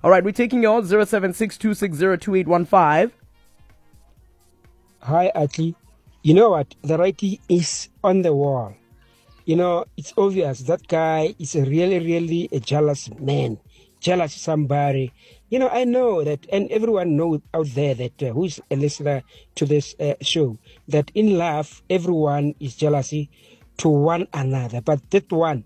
All right, we're taking yours, 0762602815. Hi, Atli. You know what? The writing is on the wall. You know, it's obvious that guy is a really a jealous man, jealous of somebody. You know, I know that, and everyone knows out there that who's a listener to this show, that in love, everyone is jealousy to one another. But that one,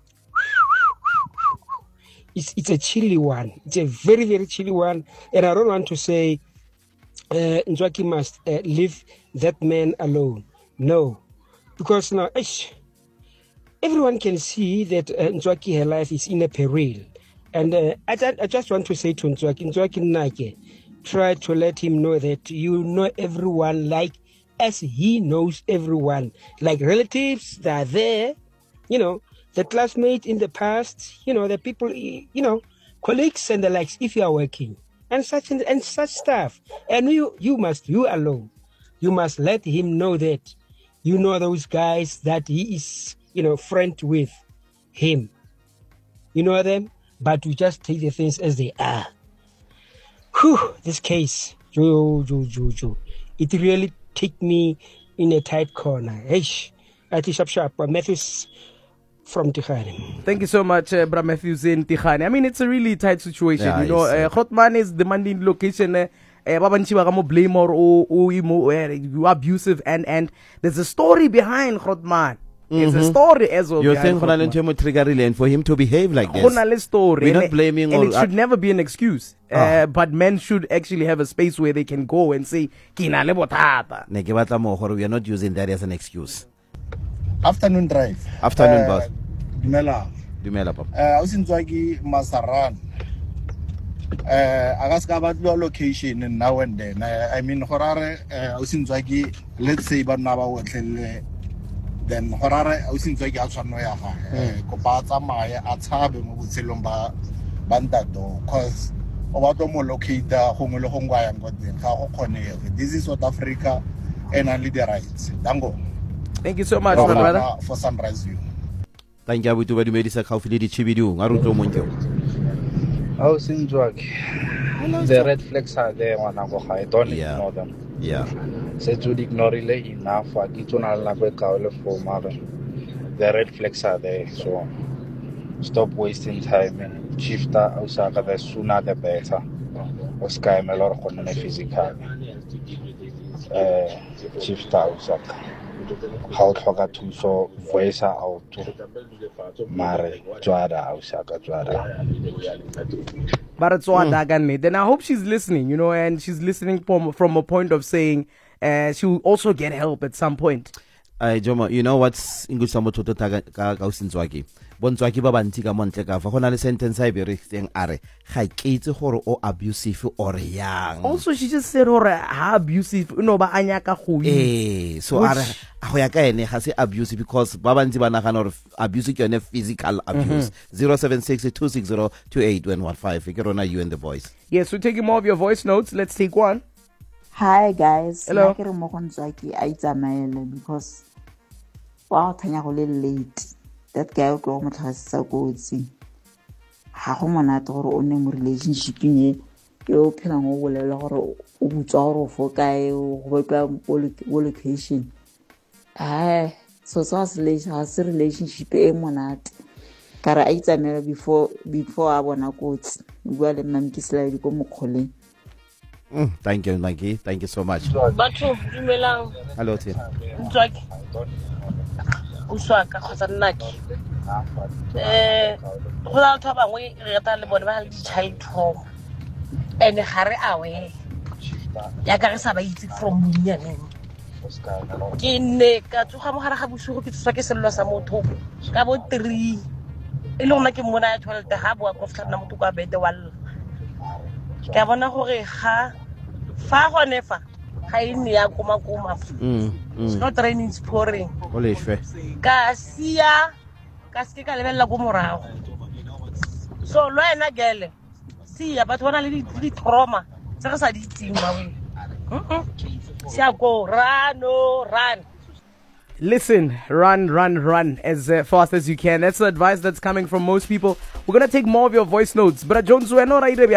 it's a chilly one. It's a very chilly one. And I don't want to say Nzwaki must leave that man alone. No. Because now, everyone can see that Nzwaki, her life is in a peril. And I just want to say to Nzwaki Nake, try to let him know that you know everyone like as he knows everyone. Like relatives that are there, you know, the classmates in the past, you know, the people, you know, colleagues and the likes, if you are working, and such stuff. And you alone, you must let him know that you know those guys that he is, you know, friend with him. You know them, but you just take the things as they are. Whew, this case, it really took me in a tight corner. Sharp, Matthews from Tikhane. Thank you so much, Bra Matthews in Tikhane. I mean, it's a really tight situation. Yeah, you know, Grotman is demanding location. Blame or abusive, and there's a story behind Grotman. It's a story as well. You're saying for him to behave like this. Story. We're not blaming, and it should never be an excuse. But men should actually have a space where they can go and say, "Kina le botata." We are not using that as an excuse. Afternoon drive. Afternoon, boss. Dumela, Papa. I was in Nzwaki Masaran. I was about your location and now and then. I mean, Horare, I was in Nzwaki, let's say, but now then Horare, I was in Nzwaki Alshanoya. Kopata Maya, Atabe, Mutsilomba, Bandado, because about the locate the Hongolo Hongway and got them. This is South Africa and only the rights. Dango. Thank you so much, my brother. For Sunrise View. Thank you to the medicine. How feel the Chibidu? Naruto Monjo. I was in Nzwaki. The red flags are there when I go high. Don't ignore them. Yeah. Say to ignore it enough. I get to know for mother. The red flags are there. So stop wasting time. Chifta Osaka, the sooner the better. Oscar Melor on the physical. Chifta Osaka. How to to so voice out Mare Joada Osaka Joada. Then I hope she's listening, you know, and she's listening from a point of saying she'll also get help at some point. Jomo, you know what's English Samoto Tagausinzwaki? Bonzwaki Babanti ka montle ka fa gona le sentence I be reng are ga ke gore o abusive or yang. Also she just said or ha abusive no ba anya ka go so are go ya ka ene ga se abuse because ba bantsi ba nagana gore abuse ke yone physical abuse. 0762602815 ke rona you and the voice. Yes, we're taking more of your voice notes. Let's take one. Hi guys. Hello. Because wow, tanya go le late. That guy o tlo mo tlhasa kotsi ha go monate gore o ne mo relationship ye o phela go bolela gore o butswa gore o fo kae o go betwa location so has relationship e monate kara a itsamela before a bona kotsi bua le mmamkisela di ko mokgoleng. Thank you, Maggie. Thank you so much. Batho dumelang. Hello, Tia. Nzwaki. Uswaka kgotsa nnaki. Go la batho ba bangwe re rata le bone ba le ditšhaitho. Ene ga re awe. Ya ka re sa ba itse from bonyaneng. Ke ne ka tsoga mogara ga bosigo ke tswa ke sello sa motho ka bo 3. E le gona ke mona ya toilet ga boa go ftlha na motho ka bete walla. Ke bona gore ga fa gone fa ga ine ya koma it's not raining, it's pouring. Ka sia ka lebella go morago so lo ena gele sia batho bona le di trauma tse re sa di tima we sia go run. Listen, run as fast as you can. That's the advice that's coming from most people. We're going to take more of your voice notes. But Jones, we're not right